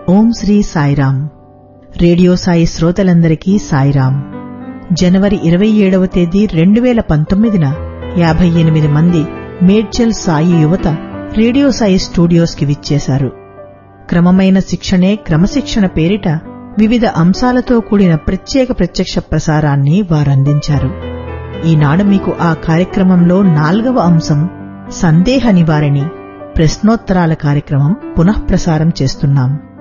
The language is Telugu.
ఓం శ్రీ సాయిరాం. రేడియో సాయి శ్రోతలందరికీ సాయిరాం. జనవరి 27వ తేదీ 2019న 58 మంది మేడ్చల్ సాయి యువత రేడియో సాయి స్టూడియోస్కి విచ్చేశారు. క్రమమైన శిక్షణే క్రమశిక్షణ పేరిట వివిధ అంశాలతో కూడిన ప్రత్యేక ప్రత్యక్ష ప్రసారాన్ని వారందించారు. ఈనాడు మీకు ఆ కార్యక్రమంలో 4వ అంశం సందేహ నివారణి ప్రశ్నోత్తరాల కార్యక్రమం పునఃప్రసారం చేస్తున్నాం.